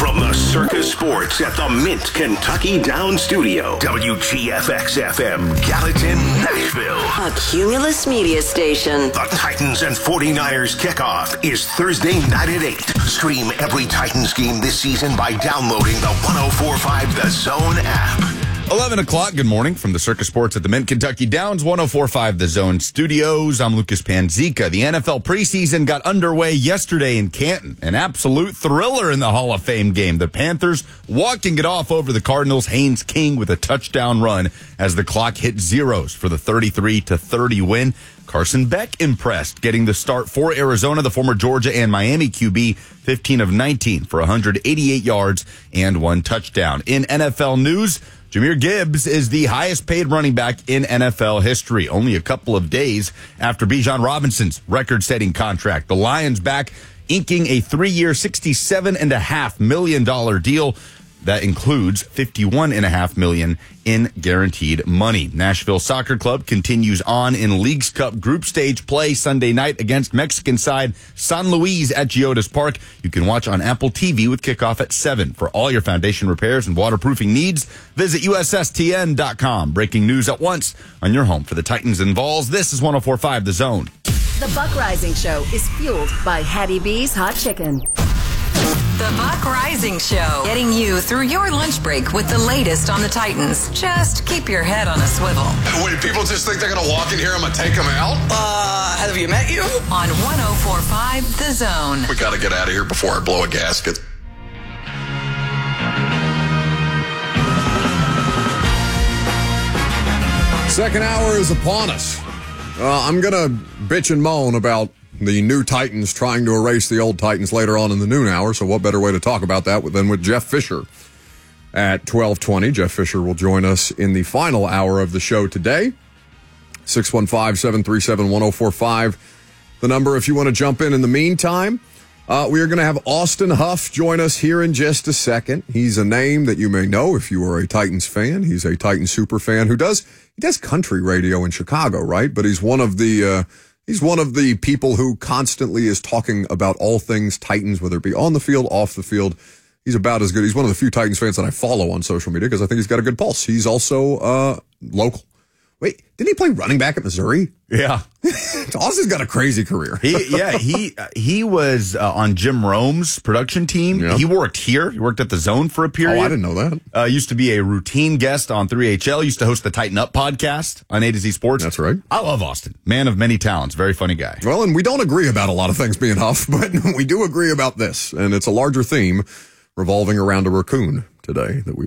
From the Circus Sports at the Mint Kentucky Downs Studio, WGFX-FM, Gallatin, Nashville. A Cumulus media station. The Titans and 49ers kickoff is Thursday night at 8. Stream every Titans game this season by downloading the 104.5 The Zone app. 11 o'clock, good morning from the Circus Sports at the Mint Kentucky Downs, 104.5 The Zone Studios. I'm Lucas Panzica. The NFL preseason got underway yesterday in Canton. An absolute thriller in the Hall of Fame game. The Panthers walking it off over the Cardinals. Haynes King with a touchdown run as the clock hit zeros for the 33-30 win. Carson Beck impressed, getting the start for Arizona. The former Georgia and Miami QB, 15 of 19 for 188 yards and one touchdown. In NFL news, Jahmyr Gibbs is the highest paid running back in NFL history, only a couple of days after Bijan Robinson's record-setting contract. The Lions back inking a 3-year, $67.5 million deal. That includes $51.5 million in guaranteed money. Nashville Soccer Club continues on in Leagues Cup group stage play Sunday night against Mexican side San Luis at Geodis Park. You can watch on Apple TV with kickoff at 7. For all your foundation repairs and waterproofing needs, visit USSTN.com. Breaking news at once on your home for the Titans and Vols. This is 104.5 The Zone. The Buck Rising Show is fueled by Hattie B's Hot Chicken. The Buck Rising Show, getting you through your lunch break with the latest on the Titans. Just keep your head on a swivel. Wait, people just think they're going to walk in here, I'm going to take them out? Have you met you? On 104.5 The Zone. We got to get out of here before I blow a gasket. Second hour is upon us. I'm going to bitch and moan about the new Titans trying to erase the old Titans later on in the noon hour, so what better way to talk about that than with Jeff Fisher at 12:20. Jeff Fisher will join us in the final hour of the show today. 615-737-1045, the number if you want to jump in the meantime. We are going to have Austin Huff join us here in just a second. He's a name that you may know if you are a Titans fan. He's a Titans super fan who does country radio in Chicago, right? But he's one of the people who constantly is talking about all things Titans, whether it be on the field, off the field. He's about as good. He's one of the few Titans fans that I follow on social media because I think he's got a good pulse. He's also local. Wait, didn't he play running back at Missouri? Yeah. Austin's got a crazy career. He was on Jim Rome's production team. Yeah. He worked here. He worked at the Zone for a period. Oh, I didn't know that. Used to be a routine guest on 3HL. Used to host the Tighten Up podcast on A to Z Sports. That's right. I love Austin. Man of many talents. Very funny guy. Well, and we don't agree about a lot of things being Huff, but we do agree about this. And it's a larger theme revolving around a raccoon today that we